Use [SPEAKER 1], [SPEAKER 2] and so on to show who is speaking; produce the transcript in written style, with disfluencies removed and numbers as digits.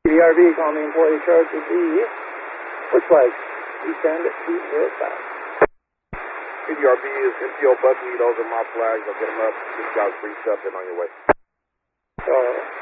[SPEAKER 1] DRB calling the employee charged with the which flag? East end at 205.
[SPEAKER 2] DRB is MTO Buckley. Those are my flags. I'll get them up. This guy's briefed up and on your way.